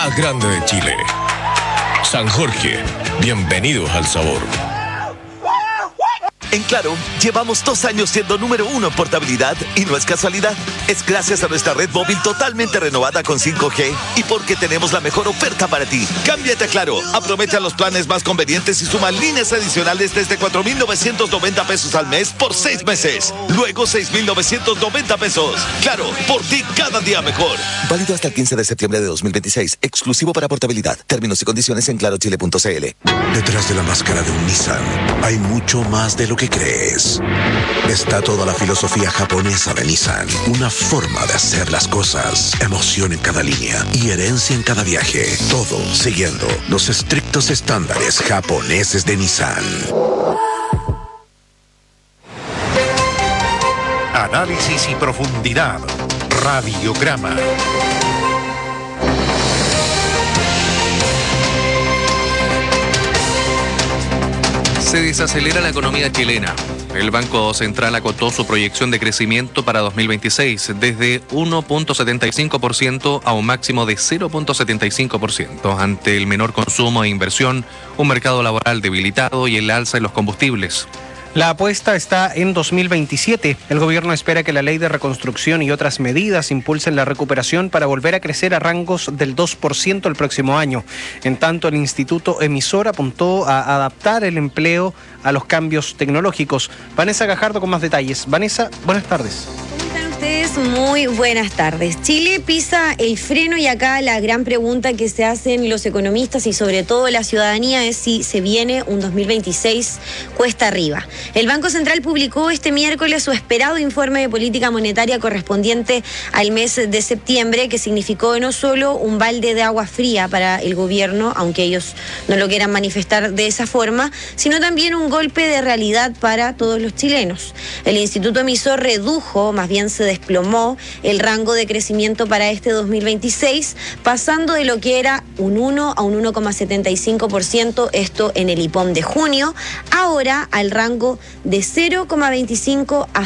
más grande de Chile. San Jorge, bienvenidos al sabor. En Claro, llevamos 2 años siendo número 1 en portabilidad y no es casualidad. Es gracias a nuestra red móvil totalmente renovada con 5G y porque tenemos la mejor oferta para ti. Cámbiate a Claro, aprovecha los planes más convenientes y suma líneas adicionales desde 4,990 pesos al mes por 6 meses. Luego 6,990 pesos. Claro, por ti cada día mejor. Válido hasta el 15 de septiembre de 2026. Exclusivo para portabilidad. Términos y condiciones en clarochile.cl. Detrás de la máscara de un Nissan hay mucho más de lo que crees. Está toda la filosofía japonesa de Nissan, una forma de hacer las cosas, emoción en cada línea y herencia en cada viaje, todo siguiendo los estrictos estándares japoneses de Nissan. Análisis y profundidad. Radiograma. Se desacelera la economía chilena. El Banco Central acotó su proyección de crecimiento para 2026 desde 1,75% a un máximo de 0,75% ante el menor consumo e inversión, un mercado laboral debilitado y el alza en los combustibles. La apuesta está en 2027. El gobierno espera que la ley de reconstrucción y otras medidas impulsen la recuperación para volver a crecer a rangos del 2% el próximo año. En tanto, el Instituto Emisor apuntó a adaptar el empleo a los cambios tecnológicos. Vanessa Gajardo con más detalles. Vanessa, buenas tardes. Muy buenas tardes. Chile pisa el freno y acá la gran pregunta que se hacen los economistas y sobre todo la ciudadanía es si se viene un 2026 cuesta arriba. El Banco Central publicó este miércoles su esperado informe de política monetaria correspondiente al mes de septiembre, que significó no solo un balde de agua fría para el gobierno, aunque ellos no lo quieran manifestar de esa forma, sino también un golpe de realidad para todos los chilenos. El Instituto Emisor redujo, más bien se desplomó el rango de crecimiento para este 2026, pasando de lo que era un 1 a un 1,75%, esto en el IPOM de junio, ahora al rango de 0,25 a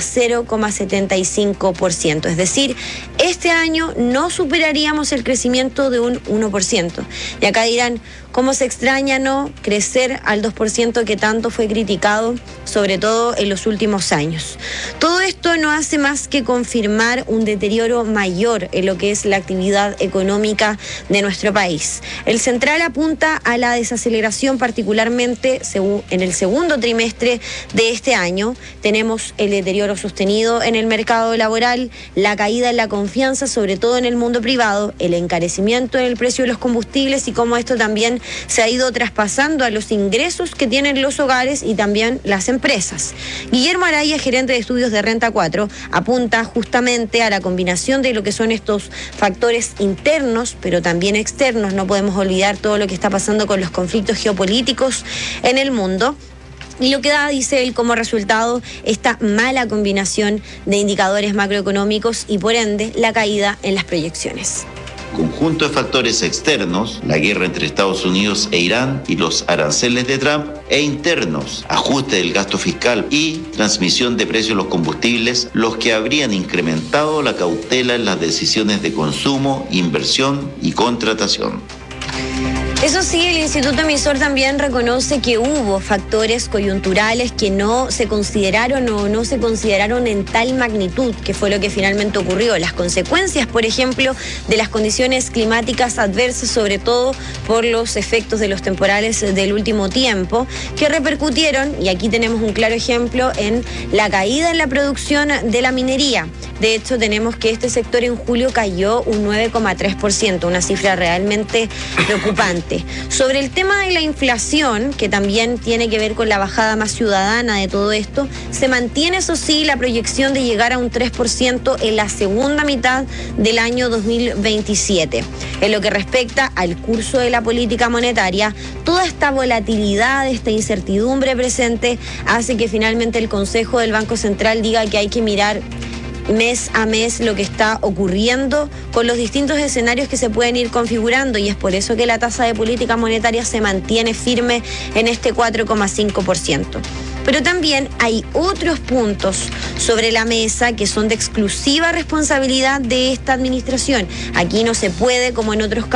0,75%. Es decir, este año no superaríamos el crecimiento de un 1%. Y acá dirán, ¿cómo se extraña no crecer al 2% que tanto fue criticado, sobre todo en los últimos años? Todo esto no hace más que confirmar un deterioro mayor en lo que es la actividad económica de nuestro país. El Central apunta a la desaceleración, particularmente en el segundo trimestre de este año. Tenemos el deterioro sostenido en el mercado laboral, la caída en la confianza, sobre todo en el mundo privado, el encarecimiento en el precio de los combustibles y cómo esto también se ha ido traspasando a los ingresos que tienen los hogares y también las empresas. Guillermo Araya, gerente de estudios de Renta 4, apunta justamente a la combinación de lo que son estos factores internos, pero también externos. No podemos olvidar todo lo que está pasando con los conflictos geopolíticos en el mundo. Y lo que da, dice él, como resultado esta mala combinación de indicadores macroeconómicos y por ende la caída en las proyecciones. Conjunto de factores externos, la guerra entre Estados Unidos e Irán y los aranceles de Trump, e internos, ajuste del gasto fiscal y transmisión de precios de los combustibles, los que habrían incrementado la cautela en las decisiones de consumo, inversión y contratación. Eso sí, el Instituto Emisor también reconoce que hubo factores coyunturales que no se consideraron o no se consideraron en tal magnitud, que fue lo que finalmente ocurrió. Las consecuencias, por ejemplo, de las condiciones climáticas adversas, sobre todo por los efectos de los temporales del último tiempo, que repercutieron, y aquí tenemos un claro ejemplo, en la caída en la producción de la minería. De hecho, tenemos que este sector en julio cayó un 9,3%, una cifra realmente preocupante. Sobre el tema de la inflación, que también tiene que ver con la bajada más ciudadana de todo esto, se mantiene, eso sí, la proyección de llegar a un 3% en la segunda mitad del año 2027. En lo que respecta al curso de la política monetaria, toda esta volatilidad, esta incertidumbre presente, hace que finalmente el Consejo del Banco Central diga que hay que mirar mes a mes lo que está ocurriendo con los distintos escenarios que se pueden ir configurando, y es por eso que la tasa de política monetaria se mantiene firme en este 4,5%. Pero también hay otros puntos sobre la mesa que son de exclusiva responsabilidad de esta administración. Aquí no se puede, como en otros casos,